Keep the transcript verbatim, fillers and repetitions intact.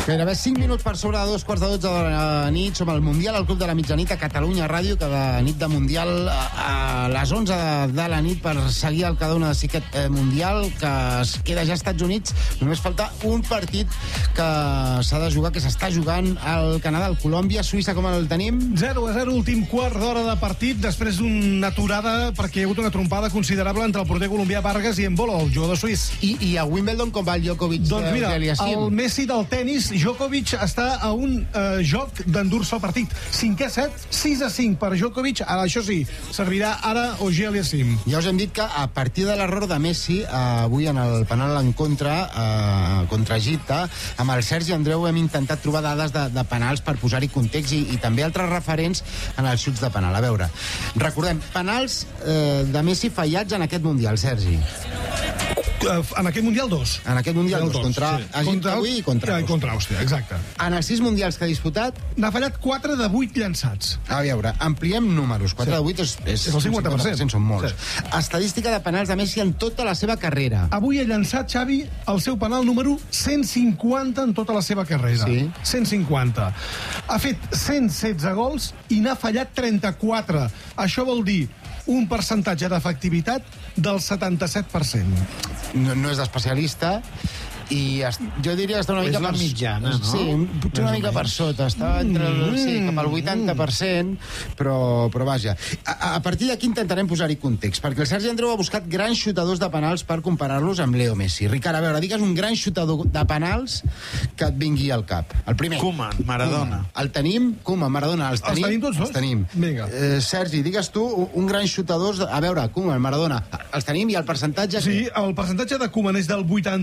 Gairebé cinc minuts per sobre de dos quarts de dotze de la nit. Som al Mundial, al Club de la Mitjanit a Catalunya Ràdio, cada nit de Mundial a les onze de la nit per seguir el cada una de aquest Mundial que es queda ja als Estats Units. Només falta un partit que s'ha de jugar, que s'està jugant al Canadà, al Colòmbia. Suïssa, com el tenim? zero a zero, últim quart d'hora de partit, després d'una aturada perquè hi ha hagut una trompada considerable entre el porter colombià Vargas i Embolo, el jugador suís. I, i a Wimbledon com va el Djokovic? Doncs mira, el Messi del tennis, Djokovic està a un eh, joc d'endur-se el partit. cinquè set, sis a cinc per Djokovic. Ara, això sí, servirà ara Auger-Aliassime. Ja us hem dit que a partir de l'error de Messi, eh, avui en el penal en contra, eh, contra Egipte, amb el Sergi Andreu hem intentat trobar dades de, de penals per posar-hi context i, i també altres referents en els xuts de penal. A veure, recordem, penals eh, de Messi fallats en aquest Mundial, Sergi. En aquest Mundial, dos. En aquest Mundial, dos. Contra sí. Egipte contra, avui i contra Àustria. Contra Àustria, exacte. En els sis Mundials que ha disputat... N'ha fallat quatre de vuit llançats. A veure, ampliem números. quatre sí. de vuit és, és, és el cinquanta per cent. cinquanta per cent, són molts. Sí. Estadística de penals de Messi en tota la seva carrera. Avui ha llançat, Xavi, el seu penal número cent cinquanta en tota la seva carrera. Sí. cent cinquanta. Ha fet cent setze gols i n'ha fallat trenta-quatre. Això vol dir un percentatge d'efectivitat del setanta-set per cent. No, no és d'especialista i es, jo diria que està una mica... És la per, mitjana, no? Sí, potser una mica per sota. Està entre el, sí, cap al vuitanta per cent, però, però vaja. A, a partir d'aquí intentarem posar-hi context, perquè el Sergi Andreu ha buscat grans xutadors de penals per comparar-los amb Leo Messi. Ricard, a veure, digues un gran xutador de penals que et vingui al cap. El primer. Koeman, Maradona. Koeman. El tenim? Koeman, Maradona. Els tenim, els tenim tots dos? Els tenim. Vinga. Eh, Sergi, digues tu un gran xutador... A veure, Koeman, Maradona. Els tenim i el percentatge... Sí, el percentatge de Koeman és del vuitanta